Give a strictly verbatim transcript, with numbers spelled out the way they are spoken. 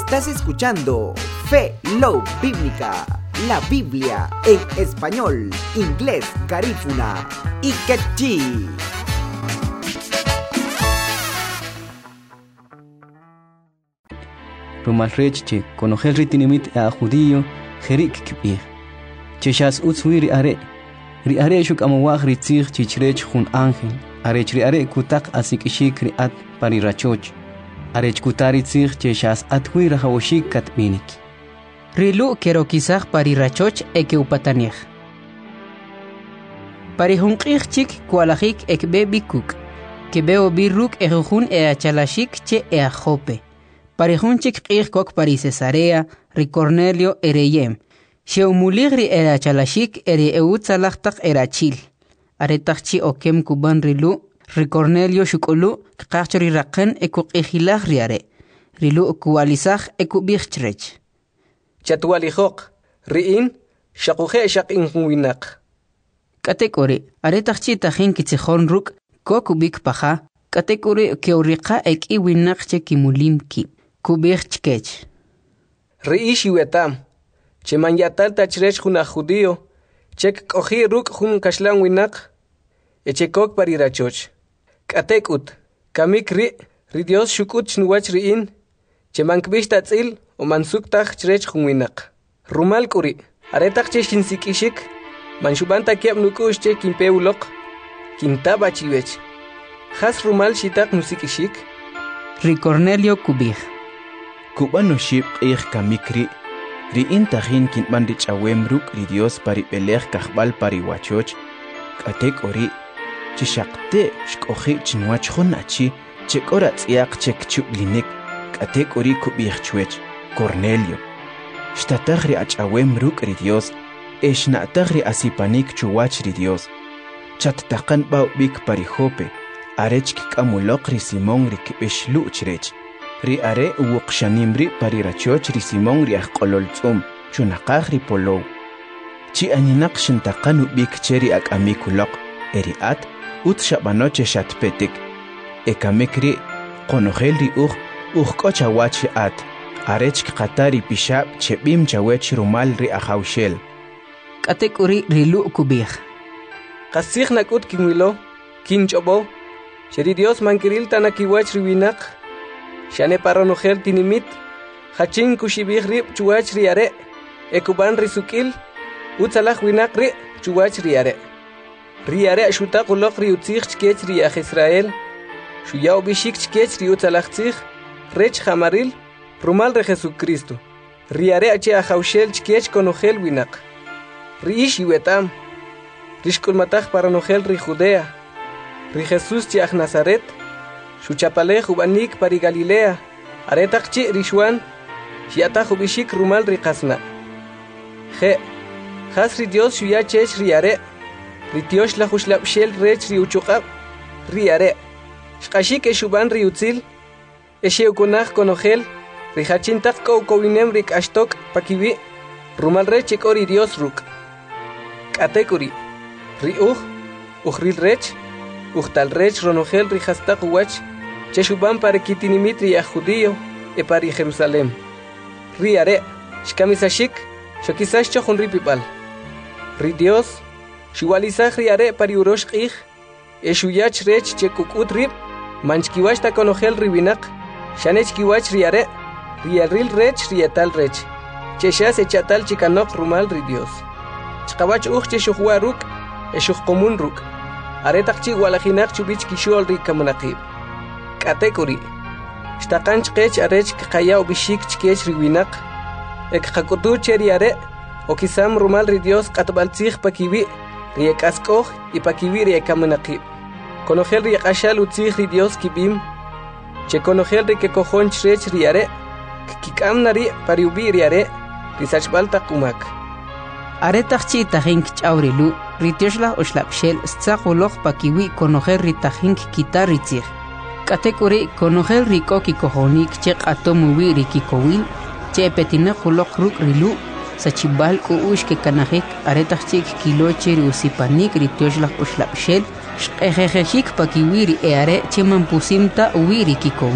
Estás escuchando Fe Love Bíblica, la Biblia en español, inglés, garífuna y quechí. Rumal reche, conojel ritinimit a judío, jerik kibir. Cheshas utswiri are, ri are shuk amawag ritzir chichrech jun ángel, arech ri are kutak asikishik ri at parirachoch. Arech kutari tzir cheshas atwi rahawoshik katminik. Rilu kero kisach parirachoch eke upataniech. Parihunqich chik kualajik ekbe bikuk. Kebeo birruk erujun e achalashik che e ajope. Parihunchik qich kok pari Cesarea, ri Cornelio ereyem. Sheumuligri era achalashik ere eutzalachtak erachil. Aretachchi okem kuban rilu. Ri Cornelio shukulu kachri raqen eku qihilaj riare. Rilu kualisaj eku bichtrech. Chatualijok, riin, shakuje shakin huinak. Katekori, aretachchi tajin kitzihon ruk, kokubik paja, katekori keurika ek iwinak che kimulim ki, kubich chkech. Riish yuetam, che manyatal tachrech juna judío, chek kohi ruk jun kashlan winak, echekok parirachoch. Katekut, kamik ri, ri Dios shukut chnuwach riin, che mankbish tatzil, o mansuktaj chrech junwinak. Rumal kuri, aretak che shinsikishik, manshubanta kiab nukush che kimpeulok, kintaba chiwech. Has rumal shitak nusikishik. Ri Cornelio kubij. Kubano shib qih kamikri, ri intajin kintban rich awemruk ri Dios pari pelej kahbal pari wachoch, katek ori, chishakte shkohi chinwach honachi, chekora tsiak chek chublinik, katek ori kubij chwech. Cornelio. Shtatagri achawem ruk ri Dios, eshnatagri asipanik chuwach ri Dios. Chattakan bau bik parijope, arech kikamulok ri Simón ri kibeshlu chrech. Ri are uwukshanimri parirachoch ri Simón ri ajkololtzum, chunakag ri polow. Chi aninak shintakan ubik cheri ak amikulok, eri at, ut shabanoche shatpetik. Ekamikri, konogel ri uj, uj kochawach at. Arech katari pishab chebim chawech rumal ri ahaushel. Katekuri rilu kubij. Kasich nakut kinwilo, kinchobo, sheri Dios mankiril tanakiwach riwinak, shane paronogel tinimit, hachin kushibij rib chuwach riare, ekuban risukil, utzalach winak ri chuwach riare. Riare ashutak ulok ri utzich chkech ri ach Israel, shuyao bishik chkech ri utzalach tzich, rech hamaril, Rumal de Jesucristo. Riare ache a jaushel chkiech konogel winak. Riish yuetam. Rishkul matach paranogel ri Judea. Ri Jesús chiach Nazaret. Shuchapale jubanik pari Galilea. Aretach chi rishwan. Shiatach ubishik rumal ri kasna. Je. Has ri Dios shuya chech riare. Ri Tiosh la jushlapshel rech ri uchukab. Riare. Shkashik eshuban ri utzil. Eshe ukonach konogel. Rihachintak ko kowinem rik ashtok pakiwi, rumal rech ori Dios ruk. Katekuri, ri uj, ujril rech, ujtal rech ronogel rihastak uwach, cheshuban pare kitinimitri a judío, e pari Jerusalem. Ri are, shkamisashik, shokisash chochun ripipal. Ri Dios, shuwalizach ri are pari urosh qih, e shuyach rech chekukut rip, manchkiwash ta konogel ribinak, shanech kiwach ri are, Rialril rech rietal rech. Cheshas echatal chikanok rumal ri Dios. Chkawach uch cheshuhua ruk, eshuh komun ruk. Aretak chi walajinak chubich kishol ri kamunakib. Katekuri. Shtakan chkech arech kaya ubishik chkech riwinak. Ek hakutu cheri are, okisam rumal ri Dios katbaltzich pakiwi, riek askoh y pakiwi riek kamunakib. Konogel riek ashal utzich ri Dios kibim. Che konogel ri ke kojon chrech ri are, kikam nari pariubi riare, risachbalta kumak. Aretachchi tajink chaurilu, ritiosla oshlapshel, stzakulok pakiwi konojer ritajink kitaritzich. Katekuri konojer riko kikohonik chek atomuwi rikikowil, che petina kulok ruk rilu, sachibal uush ke kanajik, aretachchik kiloche riusipanik ritiosla oshlapshel, shkejejejik pakiwiri eare cheman pusimta uwiri kikowi.